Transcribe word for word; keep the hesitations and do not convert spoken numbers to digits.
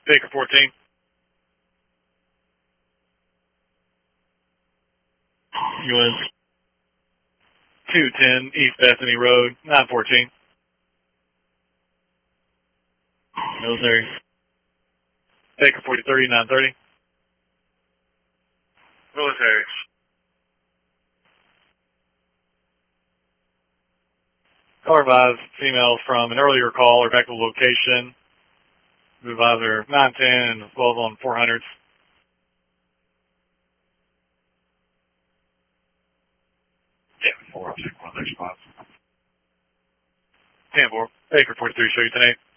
Baker fourteen. U N two ten East Bethany Road, nine fourteen. Military. Baker forty thirty, nine thirty. Military. Car advised female from an earlier call or back to the location. Move either nine ten and twelve on four hundreds. Yeah, four, I'll take one of those spots. ten four. Baker forty three, show you ten eight.